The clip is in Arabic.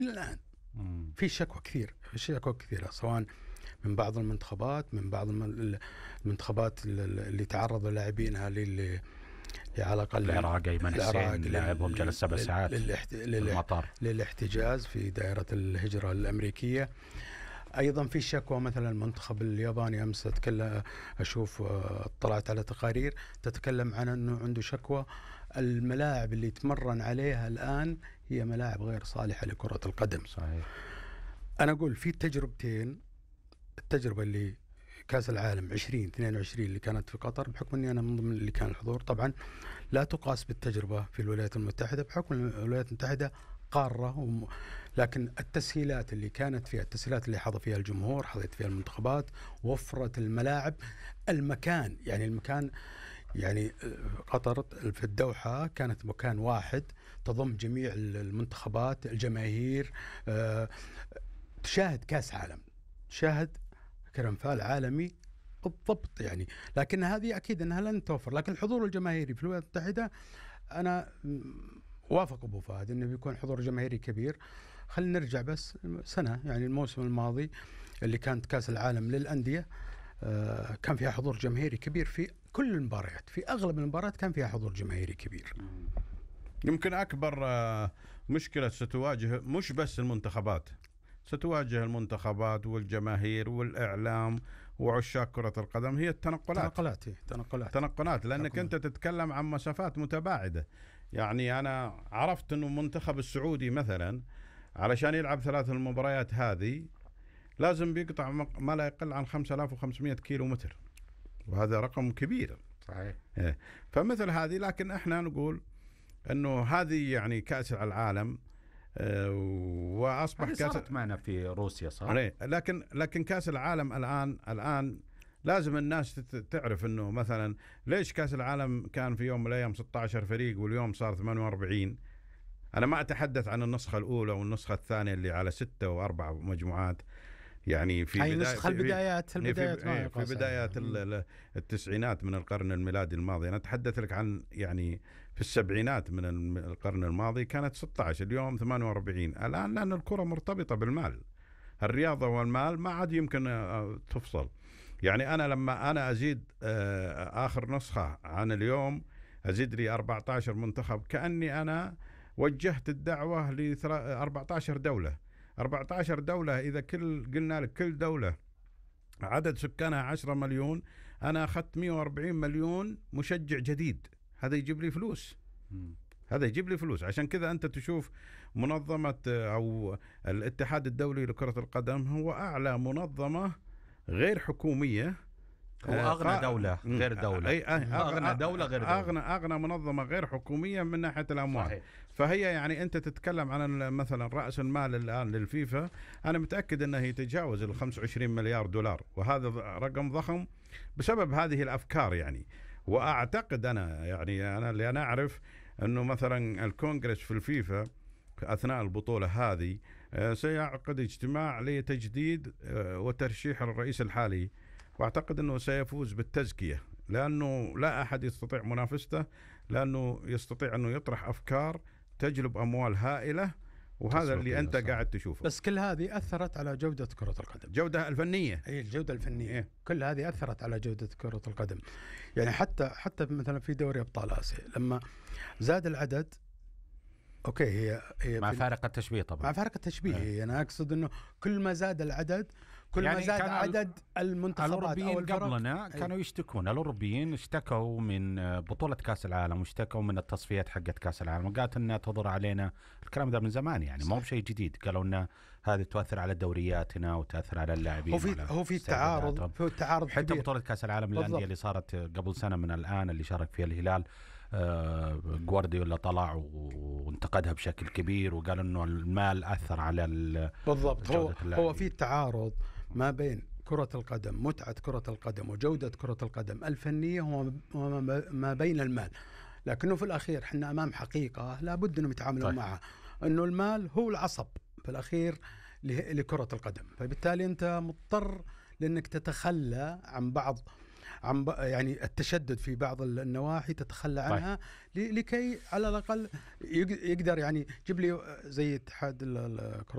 إلى الآن في شكوى كثيرة سواء من بعض المنتخبات، من بعض المنتخبات اللي تعرض لاعبينها على الأقل العراق أيمن حسين لاعبهم جلس 7 ساعات المطار للاحتجاز في دائرة الهجرة الأمريكية. أيضا في شكوى مثلا المنتخب الياباني أمس اطلعت على تقارير تتكلم عن أنه عنده شكوى الملاعب اللي يتمرن عليها الآن هي ملاعب غير صالحة لكرة القدم. صحيح. أنا أقول في تجربتين، التجربة اللي كأس العالم 2022 اللي كانت في قطر، بحكم أني أنا من ضمن اللي كان الحضور، طبعا لا تقاس بالتجربة في الولايات المتحدة بحكم الولايات المتحدة قارة، لكن التسهيلات اللي كانت فيها، التسهيلات اللي حظى فيها الجمهور، حظت فيها المنتخبات، وفرت الملاعب، المكان يعني قطر في الدوحة كانت مكان واحد تضم جميع المنتخبات، الجماهير، تشاهد كأس عالم، تشاهد كرنفال عالمي بالضبط يعني. لكن هذه أكيد أنها لن توفر، لكن الحضور الجماهيري في الولايات المتحدة أنا وافق أبو فهد أنه بيكون حضور جماهيري كبير. خلينا نرجع بس سنة، يعني الموسم الماضي اللي كانت كأس العالم للأندية كان فيها حضور جماهيري كبير في كل المباريات، في أغلب المباريات كان فيها حضور جماهيري كبير. يمكن أكبر مشكلة ستواجه مش بس المنتخبات، ستواجه المنتخبات والجماهير والإعلام وعشاق كرة القدم هي التنقلات لأنك أنت تتكلم عن مسافات متباعدة. يعني أنا عرفت أنه المنتخب السعودي مثلا علشان يلعب 3 المباريات هذه لازم بيقطع ما لا يقل عن 5500 كيلو متر، وهذا رقم كبير. صحيح. فمثل هذه، لكن احنا نقول انه هذه يعني كأس العالم، واصبح صارت معنا في روسيا صح؟ لكن كأس العالم الآن لازم الناس تعرف انه مثلا ليش كأس العالم كان في يوم من الايام 16 فريق واليوم صار 48. انا ما اتحدث عن النسخة الاولى والنسخة الثانية اللي على 6 و4 مجموعات، يعني في البدايات في بدايات التسعينات من القرن الميلادي الماضي. أنا أتحدث لك عن يعني في السبعينات من القرن الماضي كانت 16، اليوم 48. الآن لأن الكرة مرتبطة بالمال، الرياضة والمال ما عاد يمكن تفصل. يعني أنا لما أنا أزيد آخر نسخة عن اليوم أزيد لي 14 منتخب، كأني أنا وجهت الدعوة ل 14 دولة. 14 دولة إذا قلنا لك كل دولة عدد سكانها 10 مليون، أنا أخذت 140 مليون مشجع جديد. هذا يجيب لي فلوس. عشان كذا أنت تشوف منظمة أو الاتحاد الدولي لكرة القدم هو أعلى منظمة غير حكومية، هو أغنى دولة غير دولة، أغنى منظمة غير حكومية من ناحية الأموال. صحيح. فهي يعني أنت تتكلم عن مثلا رأس المال الآن للفيفا، أنا متأكد أنه يتجاوز 25 مليار دولار، وهذا رقم ضخم بسبب هذه الأفكار يعني. وأعتقد أنا اللي أنا أعرف أنه مثلا الكونغرس في الفيفا أثناء البطولة هذه سيعقد اجتماع لتجديد وترشيح الرئيس الحالي، واعتقد انه سيفوز بالتزكية، لانه لا احد يستطيع منافسته، لانه يستطيع انه يطرح افكار تجلب اموال هائلة، وهذا اللي انت قاعد تشوفه. بس كل هذه اثرت على جودة كرة القدم، جودة الفنية. الجودة الفنية كل هذه اثرت على جودة كرة القدم. يعني حتى مثلا في دوري ابطال اسيا لما زاد العدد، اوكي هي مع فارق التشبيه طبعا، مع فارق التشبيه. انا اقصد انه كل ما زاد العدد كل يعني ما زاد عدد المنتخبات. الأوروبيين قبلنا كانوا يشتكون، الأوروبيين اشتكوا من بطولة كأس العالم واشتكوا من التصفيات حقت كأس العالم، وقالت انها تضر علينا. الكلام ده من زمان يعني، ما هو بشيء جديد. قالوا ان هذه تؤثر على دورياتنا وتأثر على اللاعبين. هو في تعارض حتى كبير. بطولة كأس العالم للأندية اللي صارت قبل سنة من الآن اللي شارك فيها الهلال، جوارديولا طلع وانتقدها بشكل كبير وقال انه المال اثر على بالضبط. هو في تعارض ما بين كرة القدم، متعة كرة القدم وجودة كرة القدم الفنية، وما بين المال. لكنه في الأخير احنا أمام حقيقة لابد أنهم يتعاملوا معها، أنه المال هو العصب في الأخير لكرة القدم. فبالتالي أنت مضطر لأنك تتخلى عن يعني التشدد في بعض النواحي، تتخلى عنها لكي على الأقل يقدر يعني يجيب لي زي اتحاد